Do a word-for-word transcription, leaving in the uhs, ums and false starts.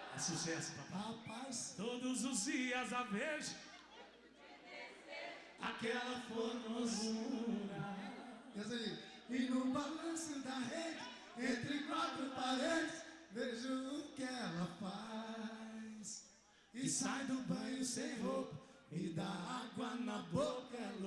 É sucesso, papai. Rapaz, Todos os dias a vejo aquela formosura. pensa aí. E no balanço da rede, entre quatro paredes, vejo o que ela faz. E sai do banho sem roupa, e dá água na boca, ela